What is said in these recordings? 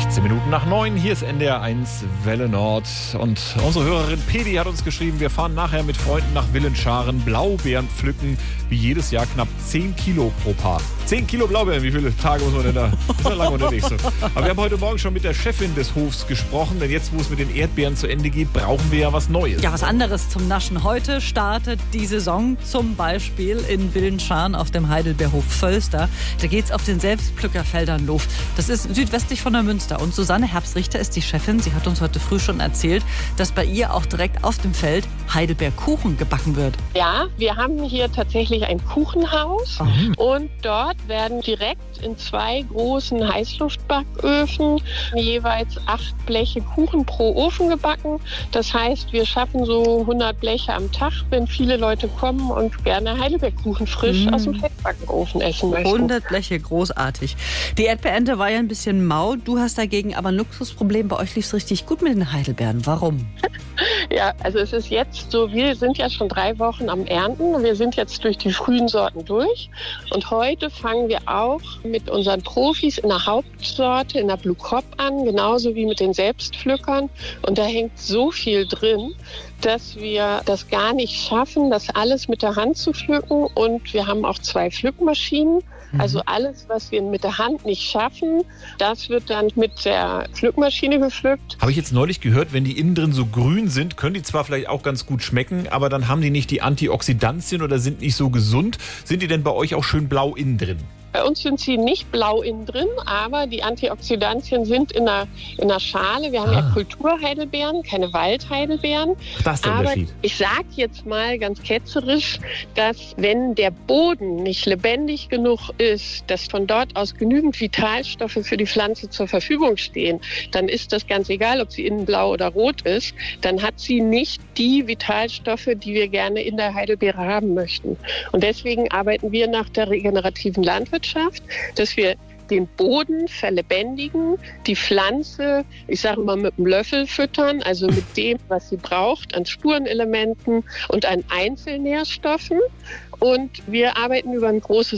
8:16. Hier ist NDR 1 Welle Nord. Und unsere Hörerin Pedi hat uns geschrieben, wir fahren nachher mit Freunden nach Willenscharen Blaubeeren pflücken. Wie jedes Jahr knapp 10 Kilo pro Paar. 10 Kilo Blaubeeren, wie viele Tage muss man denn da? Ist ja lange unterwegs. So. Aber wir haben heute Morgen schon mit der Chefin des Hofs gesprochen, denn jetzt, wo es mit den Erdbeeren zu Ende geht, brauchen wir ja was Neues. Ja, was anderes zum Naschen. Heute startet die Saison zum Beispiel in Willenscharen auf dem Heidelbeerhof Völster. Da geht's auf den Selbstpflückerfeldern los. Das ist südwestlich von der Münster. Und Susanne Herbst-Richter ist die Chefin. Sie hat uns heute früh schon erzählt, dass bei ihr auch direkt auf dem Feld Heidelbeerkuchen gebacken wird. Ja, wir haben hier tatsächlich ein Kuchenhaus und dort werden direkt in 2 großen Heißluftbacköfen jeweils 8 Bleche Kuchen pro Ofen gebacken. Das heißt, wir schaffen so 100 Bleche am Tag, wenn viele Leute kommen und gerne Heidelbeerkuchen frisch aus dem Feldbackofen essen möchten. 100 Bleche, großartig. Die Erdbeerernte war ja ein bisschen mau. Du hast dagegen aber ein Luxusproblem. Bei euch lief es richtig gut mit den Heidelbeeren. Warum? Ja, also es ist jetzt so, wir sind ja schon 3 Wochen am Ernten. Wir sind jetzt durch die frühen Sorten durch. Und heute fangen wir auch mit unseren Profis in der Hauptsorte, in der Blue Crop an, genauso wie mit den Selbstpflückern. Und da hängt so viel drin, dass wir das gar nicht schaffen, das alles mit der Hand zu pflücken. Und wir haben auch 2 Pflückmaschinen. Also alles, was wir mit der Hand nicht schaffen, das wird dann mit der Pflückmaschine gepflückt. Habe ich jetzt neulich gehört, wenn die innen drin so grün sind, können die zwar vielleicht auch ganz gut schmecken, aber dann haben die nicht die Antioxidantien oder sind nicht so gesund. Sind die denn bei euch auch schön blau innen drin? Bei uns sind sie nicht blau innen drin, aber die Antioxidantien sind in der Schale. Wir haben ja Kulturheidelbeeren, keine Waldheidelbeeren. Das ist der Unterschied. Ich sage jetzt mal ganz ketzerisch, dass wenn der Boden nicht lebendig genug ist, dass von dort aus genügend Vitalstoffe für die Pflanze zur Verfügung stehen, dann ist das ganz egal, ob sie innen blau oder rot ist. Dann hat sie nicht die Vitalstoffe, die wir gerne in der Heidelbeere haben möchten. Und deswegen arbeiten wir nach der regenerativen Landwirtschaft, dass wir den Boden verlebendigen, die Pflanze, ich sage immer mit einem Löffel füttern, also mit dem, was sie braucht, an Spurenelementen und an Einzelnährstoffen. Und wir arbeiten über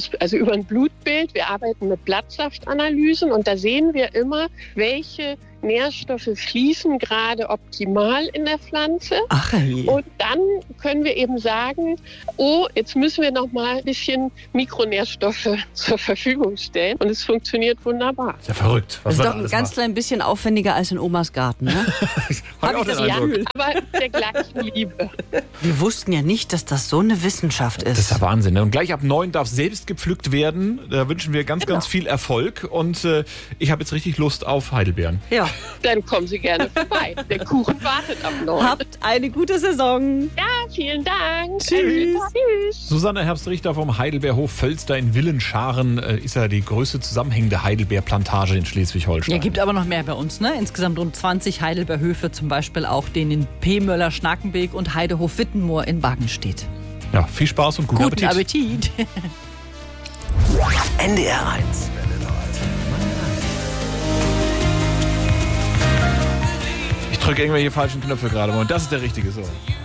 ein Blutbild, wir arbeiten mit Blattsaftanalysen und da sehen wir immer, welche Nährstoffe fließen gerade optimal in der Pflanze. Ach, hey. Und dann können wir eben sagen, jetzt müssen wir noch mal ein bisschen Mikronährstoffe zur Verfügung stellen. Und es funktioniert wunderbar. Ist ja verrückt. Das ist doch ein ganz klein bisschen aufwendiger als in Omas Garten, ne? Hab ich das Gefühl. Aber der gleichen Liebe. Wir wussten ja nicht, dass das so eine Wissenschaft ist. Das ist ja Wahnsinn. Ne? Und gleich ab 9 darf selbst gepflückt werden. Da wünschen wir ganz viel Erfolg. Und ich habe jetzt richtig Lust auf Heidelbeeren. Ja. Dann kommen Sie gerne vorbei. Der Kuchen wartet ab 9. Habt eine gute Saison. Ja, vielen Dank. Tschüss. Tschüss. Susanne Herbst-Richter vom Heidelbeerhof Völster in Willenscharen ist ja die größte zusammenhängende Heidelbeerplantage in Schleswig-Holstein. Ja, gibt aber noch mehr bei uns, ne? Insgesamt rund 20 Heidelbeerhöfe, zum Beispiel auch den in P. Möller-Schnakenbeek und Heidehof Wittenmoor in Wagenstedt. Ja, viel Spaß und guten Appetit. NDR 1. Ich drücke irgendwelche falschen Knöpfe gerade. Und das ist der richtige so.